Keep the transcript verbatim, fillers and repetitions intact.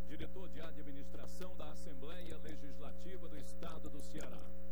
diretor de administração da Assembleia Legislativa do Estado do Ceará.